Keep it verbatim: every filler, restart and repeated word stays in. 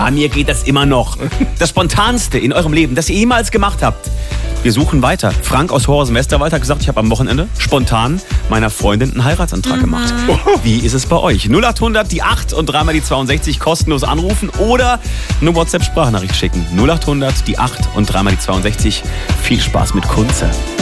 An mir geht das immer noch. Das Spontanste in eurem Leben, das ihr jemals gemacht habt. Wir suchen weiter. Frank aus Horsen-Westerwald hat gesagt, ich habe am Wochenende spontan meiner Freundin einen Heiratsantrag mhm. gemacht. Wie ist es bei euch? null acht hundert, die acht und dreimal die zweiundsechzig kostenlos anrufen oder eine WhatsApp-Sprachnachricht schicken. null acht hundert, die acht und dreimal die zweiundsechzig. Viel Spaß mit Kunze.